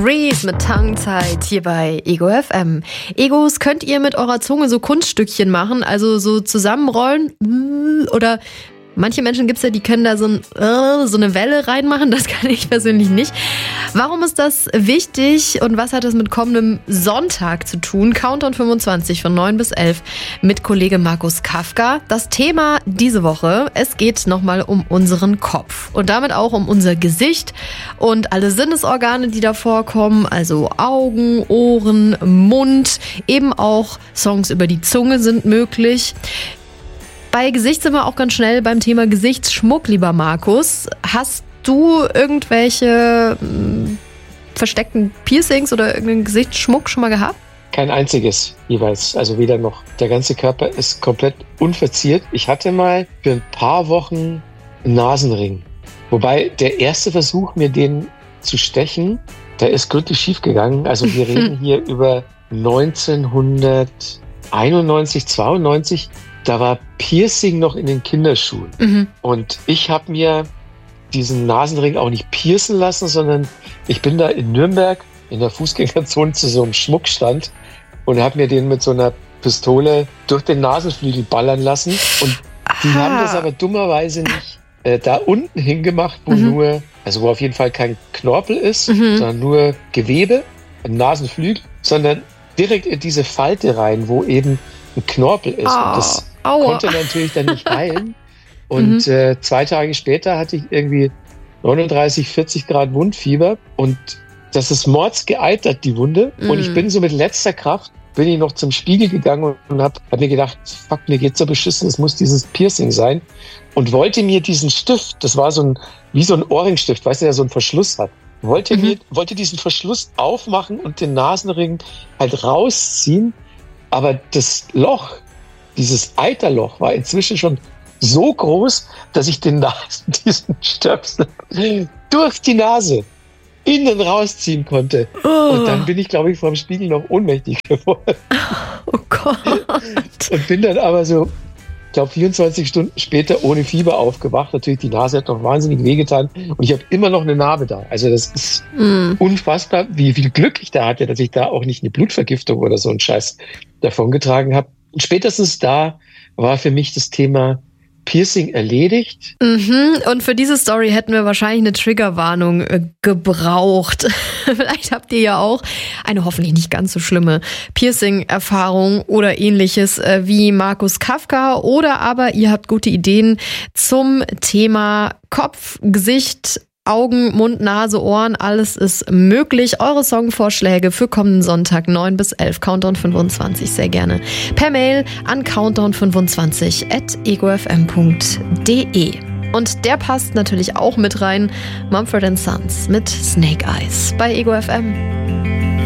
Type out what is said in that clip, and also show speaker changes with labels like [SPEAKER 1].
[SPEAKER 1] Reese mit Tangzeit hier bei Ego FM. Egos könnt ihr mit eurer Zunge so Kunststückchen machen, also so zusammenrollen oder manche Menschen gibt's ja, die können da so eine Welle reinmachen, das kann ich persönlich nicht. Warum ist das wichtig und was hat das mit kommendem Sonntag zu tun? Countdown 25 von 9 bis 11 mit Kollege Markus Kafka. Das Thema diese Woche, es geht nochmal um unseren Kopf und damit auch um unser Gesicht und alle Sinnesorgane, die da vorkommen, also Augen, Ohren, Mund, eben auch Songs über die Zunge sind möglich. Bei Gesicht sind wir auch ganz schnell beim Thema Gesichtsschmuck, lieber Markus. Hast du irgendwelche versteckten Piercings oder irgendeinen Gesichtsschmuck schon mal gehabt?
[SPEAKER 2] Kein einziges jeweils, also weder noch. Der ganze Körper ist komplett unverziert. Ich hatte mal für ein paar Wochen einen Nasenring. Wobei der erste Versuch, mir den zu stechen, der ist gründlich schief gegangen. Also wir reden hier über 1991, 92. Da war Piercing noch in den Kinderschuhen. Mhm. Und ich habe mir diesen Nasenring auch nicht piercen lassen, sondern ich bin da in Nürnberg in der Fußgängerzone zu so einem Schmuckstand und habe mir den mit so einer Pistole durch den Nasenflügel ballern lassen. Und die haben das aber dummerweise nicht da unten hingemacht, wo wo auf jeden Fall kein Knorpel ist, sondern nur Gewebe, ein Nasenflügel, sondern direkt in diese Falte rein, wo eben ein Knorpel ist. Und das konnte natürlich dann nicht heilen. Und 2 Tage später hatte ich irgendwie 39, 40 Grad Wundfieber. Und das ist mordsgeeitert, die Wunde. Und ich bin so mit letzter Kraft, bin ich noch zum Spiegel gegangen und hab mir gedacht, fuck, mir geht's so beschissen, es muss dieses Piercing sein. Und wollte mir diesen Stift, das war wie so ein Ohrringstift, weißt du, der so einen Verschluss hat. Wollte diesen Verschluss aufmachen und den Nasenring halt rausziehen. Aber das Loch, dieses Eiterloch, war inzwischen schon so groß, dass ich diesen Stöpsel durch die Nase innen rausziehen konnte. Und dann bin ich, glaube ich, vor dem Spiegel noch ohnmächtig geworden.
[SPEAKER 1] Oh Gott.
[SPEAKER 2] Und bin dann aber so, ich glaube, 24 Stunden später ohne Fieber aufgewacht. Natürlich, die Nase hat noch wahnsinnig wehgetan. Und ich habe immer noch eine Narbe da. Also das ist unfassbar, wie viel Glück ich da hatte, dass ich da auch nicht eine Blutvergiftung oder so einen Scheiß davongetragen habe. Und spätestens da war für mich das Thema Piercing erledigt.
[SPEAKER 1] Und für diese Story hätten wir wahrscheinlich eine Triggerwarnung gebraucht. Vielleicht habt ihr ja auch eine hoffentlich nicht ganz so schlimme Piercing-Erfahrung oder ähnliches wie Markus Kafka. Oder aber ihr habt gute Ideen zum Thema Kopf, Gesicht, Augen, Mund, Nase, Ohren, alles ist möglich. Eure Songvorschläge für kommenden Sonntag 9 bis 11, Countdown 25, sehr gerne. Per Mail an countdown25@egofm.de. Und der passt natürlich auch mit rein, Mumford & Sons mit Snake Eyes bei Ego FM.